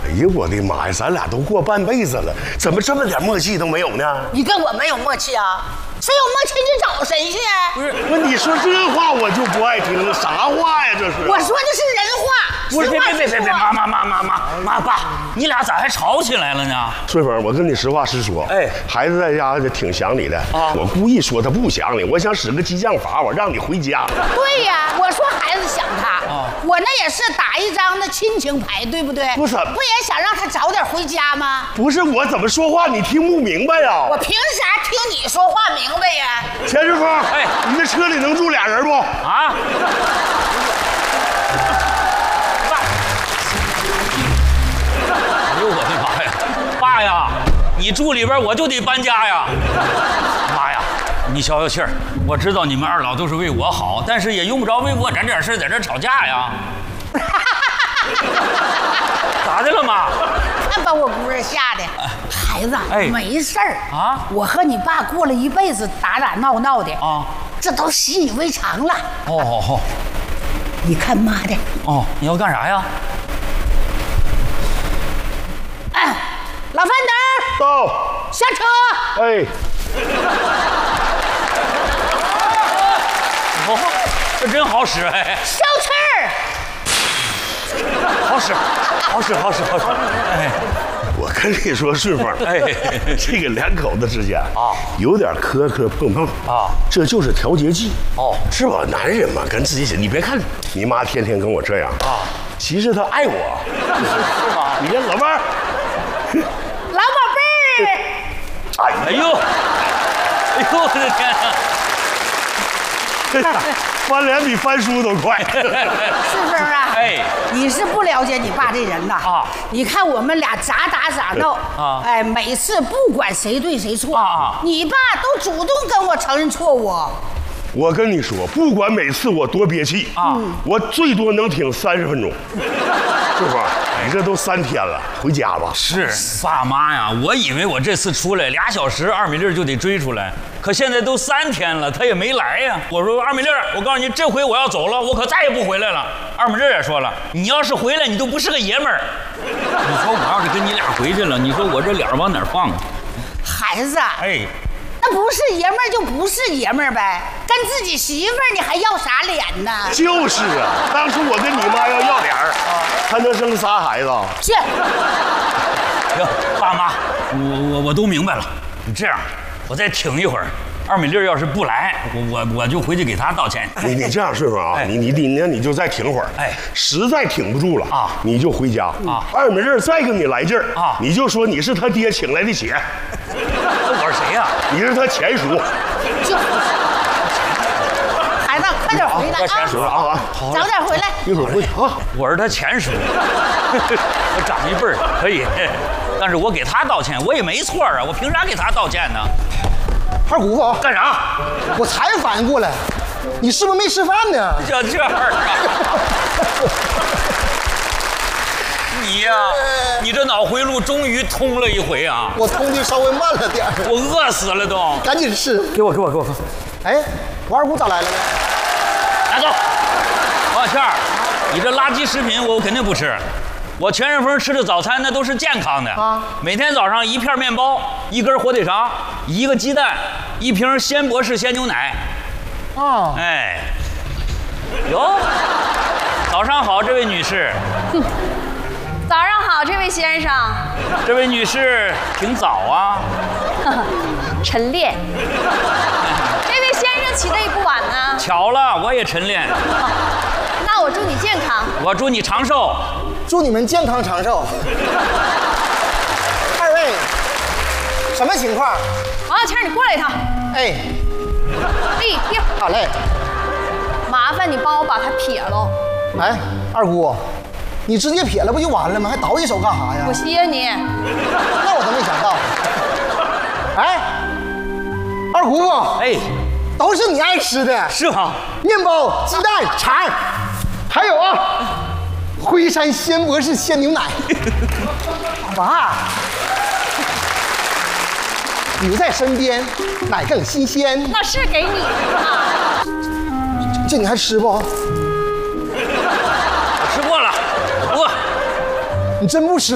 哎呀，我的妈呀，咱俩都过半辈子了，怎么这么点默契都没有呢？ 你跟我没有默契啊？谁有默契你找谁去？ 不是，那你说这话我就不爱听了，啥话呀这是？ 我说的是人话。 不是，别，妈爸，你俩咋还吵起来了呢？ 顺风，我跟你实话实说， 哎， 孩子在家就挺想你的啊。我故意说他不想你，我想使个激将法，我让你回家。 对呀，我说孩子想他，我那也是打一张的亲情牌，对不对？ 不是， 不也想让他早点回家吗？ 不是，我怎么说话你听不明白呀？ 我凭啥听你说话明白呀？ 钱师傅， 哎， 你那车里能住俩人不？ 啊？哎呦我的妈呀！爸呀，你住里边我就得搬家呀！妈呀，你消消气儿，我知道你们二老都是为我好，但是也用不着为我这点事在这吵架呀。咋的了妈？ 看把我姑儿吓的，孩子，没事儿啊。我和你爸过了一辈子打打闹闹的啊，这都习以为常了。 哦， 你看妈的。 哦，你要干啥呀？ 老范等到， 下车。 哎， 哦，这真好使哎！ 消气儿。 好使！哎， 我跟你说，顺风， 哎， 这个两口子之间啊，有点磕磕碰碰啊，这就是调节剂哦，是吧？男人嘛，跟自己你别看你妈天天跟我这样啊，其实她爱我， 是吗？ 你看老伴儿， 老宝贝儿， 哎呦，我的天啊！ 翻脸比翻书都快。 顺风啊， 哎， 你是不了解你爸这人呐啊！你看我们俩咋打咋闹啊！哎，每次不管谁对谁错啊，你爸都主动跟我承认错误。 我跟你说，不管每次我多憋气啊，我最多能挺30分钟。师傅，你这都3天了，回家吧。 是爸妈呀，我以为我这次出来2小时，二美丽就得追出来，可现在都3天了，他也没来呀。我说二美丽，我告诉你，这回我要走了，我可再也不回来了。二美丽也说了，你要是回来，你都不是个爷们儿。你说我要是跟你俩回去了，你说我这脸往哪放啊？ 孩子， 哎。 那不是爷们儿就不是爷们儿呗，跟自己媳妇儿你还要啥脸呢？ 就是啊，当初我跟你妈要脸儿，还能生仨孩子。 去。 行，爸妈，我都明白了。你这样，我再挺一会儿。二美丽要是不来，我就回去给她道歉。 你这样顺风啊，你就再挺会儿。哎，实在挺不住了啊，你就回家啊。二美丽再跟你来劲儿啊，你就说你是他爹请来的血。 我是谁呀？ 你是他前叔。 孩子，快点回来前叔啊！早点回来， 一会儿回去啊。 我是他前叔，我长一辈儿可以，但是我给他道歉，我也没错啊，我凭啥给他道歉呢？ 二姑父干啥？ 我才反应过来，你是不是没吃饭呢？ 这样啊！你呀，你这脑回路终于通了一回啊！ 我通的稍微慢了点， 我饿死了都。 赶紧吃， 给我。 哎，我二姑咋来了呢？ 拿走。王小倩，你这垃圾食品我肯定不吃。我全顺风吃的早餐那都是健康的啊，每天早上1片面包，1根火腿肠，1个鸡蛋，1瓶鲜博士鲜牛奶。 啊， 哎，哟，早上好，这位女士。 早上好，这位先生。 这位女士挺早啊。 晨练。这位先生起得也不晚呢。 巧了，我也晨练。 那我祝你健康。 我祝你长寿。 祝你们健康长寿。二位，什么情况？ 王小倩，你过来一趟。 哎， 立定。 好嘞。 麻烦你帮我把它撇了。 哎，二姑，你直接撇了不就完了吗？还倒一手干啥呀？ 我歇你。 那我都没想到。哎，二姑父， 哎， 都是你爱吃的。 是吗？ 面包、鸡蛋、肠，还有啊。辉山鲜博士鲜牛奶，爸，留在身边，奶更新鲜。 那是给你的嘛。 这你还吃不？ 我吃过了，不。 你真不吃？